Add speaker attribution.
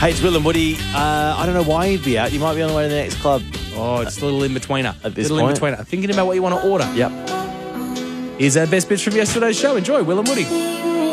Speaker 1: Hey, it's Will and Woody. I don't know why you'd be out. You might be on the way to the next club.
Speaker 2: Oh, it's a little in-betweener.
Speaker 1: At this
Speaker 2: little
Speaker 1: point.
Speaker 2: in-betweener. Thinking about what you want to order.
Speaker 1: Yep.
Speaker 2: Here's our best bits from yesterday's show. Enjoy, Will and Woody.